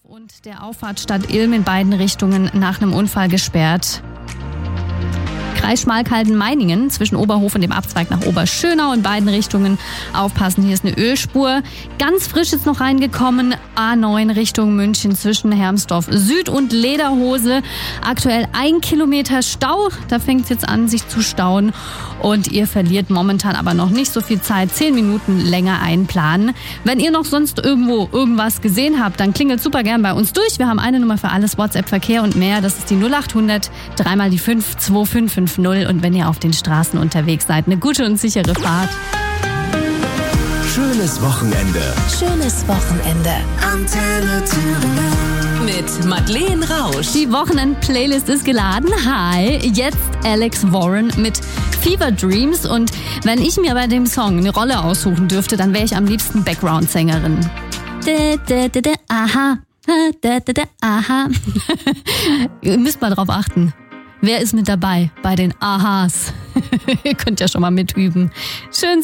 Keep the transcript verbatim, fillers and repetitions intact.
Und der Auffahrtstadt Ilm in beiden Richtungen nach einem Unfall gesperrt. Kreis Schmalkalden-Meiningen zwischen Oberhof und dem Abzweig nach Oberschönau in beiden Richtungen. Aufpassen, hier ist eine Ölspur. Ganz frisch jetzt noch reingekommen, A neun Richtung München zwischen Hermsdorf Süd und Lederhose. Aktuell ein Kilometer Stau, da fängt es jetzt an, sich zu stauen. Und ihr verliert momentan aber noch nicht so viel Zeit, zehn Minuten länger einplanen. Wenn ihr noch sonst irgendwo irgendwas gesehen habt, dann klingelt super gern bei uns durch. Wir haben eine Nummer für alles, WhatsApp, Verkehr und mehr. Das ist die null acht hundert, dreimal die fünf, zwei fünf fünf null. Und wenn ihr auf den Straßen unterwegs seid, eine gute und sichere Fahrt. Schönes Wochenende. Schönes Wochenende. Antenne Thüringen. Mit Madeleine Rausch. Die Wochenend-Playlist ist geladen. Hi, jetzt Alex Warren mit Fever Dreams. Und wenn ich mir bei dem Song eine Rolle aussuchen dürfte, dann wäre ich am liebsten Background-Sängerin. Da, da, da, da, aha. Da, da, da, aha. Ihr müsst mal drauf achten. Wer ist mit dabei bei den Ahas? Ihr könnt ja schon mal mitüben. Schön.